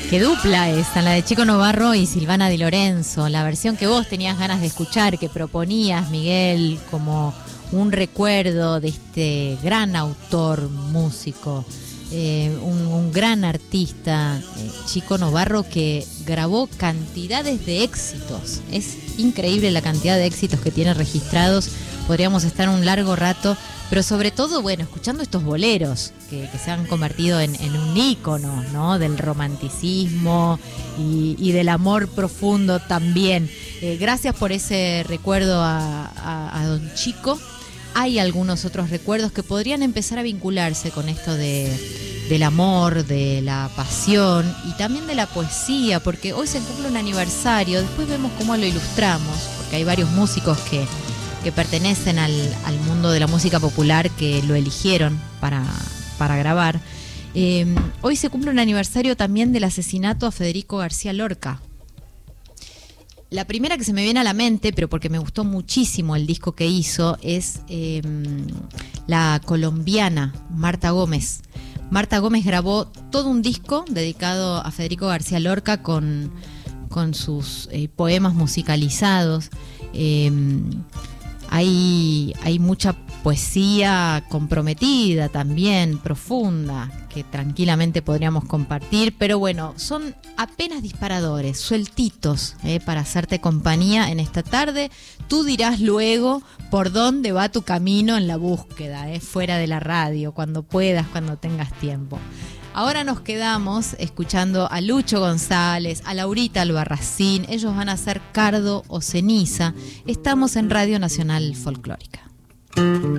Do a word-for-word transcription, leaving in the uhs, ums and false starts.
Qué dupla esta, la de Chico Novarro y Silvana Di Lorenzo, la versión que vos tenías ganas de escuchar, que proponías, Miguel, como un recuerdo de este gran autor, músico, eh, un, un gran artista, eh, Chico Novarro, que grabó cantidades de éxitos. Es increíble la cantidad de éxitos que tiene registrados. Podríamos estar un largo rato, pero sobre todo, bueno, escuchando estos boleros que, que se han convertido en, en un ícono, ¿no? Del romanticismo y, y del amor profundo también. Eh, gracias por ese recuerdo a, a, a don Chico. Hay algunos otros recuerdos que podrían empezar a vincularse con esto de, del amor, de la pasión y también de la poesía, porque hoy se cumple un aniversario. Después vemos cómo lo ilustramos, porque hay varios músicos que que pertenecen al, al mundo de la música popular que lo eligieron para, para grabar. Eh, hoy se cumple un aniversario también del asesinato a Federico García Lorca. La primera que se me viene a la mente, pero porque me gustó muchísimo el disco que hizo, es eh, la colombiana Marta Gómez. Marta Gómez grabó todo un disco dedicado a Federico García Lorca con, con sus eh, poemas musicalizados. Eh, Hay, hay mucha poesía comprometida también, profunda, que tranquilamente podríamos compartir, pero bueno, son apenas disparadores, sueltitos, eh, para hacerte compañía en esta tarde. Tú dirás luego por dónde va tu camino en la búsqueda, eh, fuera de la radio, cuando puedas, cuando tengas tiempo. Ahora nos quedamos escuchando a Lucho González, a Laurita Albarracín. Ellos van a hacer Cardo o Ceniza. Estamos en Radio Nacional Folclórica.